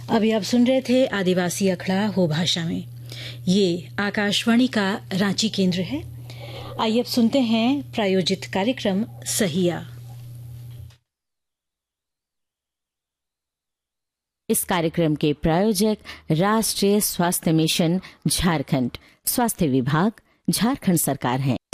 अभी आप सुन रहे थे आदिवासी अखड़ा हो भाषा में। ये आकाशवाणी का रांची केंद्र है। आइए अब सुनते हैं प्रायोजित कार्यक्रम सहिया। इस कार्यक्रम के प्रायोजक राष्ट्रीय स्वास्थ्य मिशन झारखंड, स्वास्थ्य विभाग, झारखंड सरकार है।